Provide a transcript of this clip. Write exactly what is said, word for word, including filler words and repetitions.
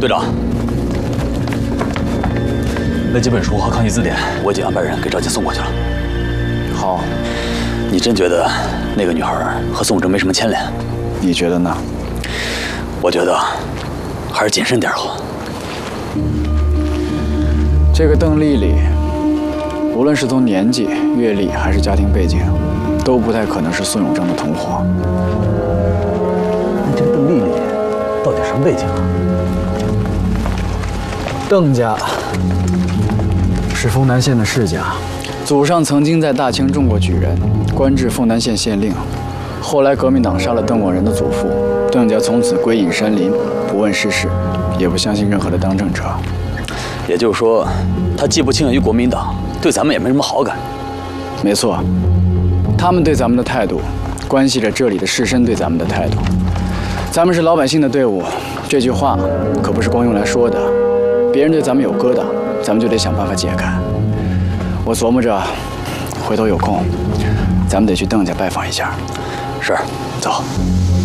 队长，那几本书和抗击字典，我已经安排人给赵姐送过去了。 好， 你真觉得那个女孩和宋哲没什么牵连？ 你觉得呢？ 我觉得还是谨慎点好。 这个邓丽丽，无论是从年纪、阅历还是家庭背景，都不太可能是宋永正的同伙。 那这个邓丽丽到底什么背景啊？ 邓家是丰南县的世家，祖上曾经在大清中过举人，官至丰南县县令。后来革命党杀了邓广仁的祖父，邓家从此归隐山林，不问世事，也不相信任何的当政者。 也就是说，他既不倾向于国民党，对咱们也没什么好感。 没错，他们对咱们的态度，关系着这里的士绅对咱们的态度。咱们是老百姓的队伍，这句话可不是光用来说的。别人对咱们有疙瘩，咱们就得想办法解开。我琢磨着，回头有空，咱们得去邓家拜访一下。 是，走。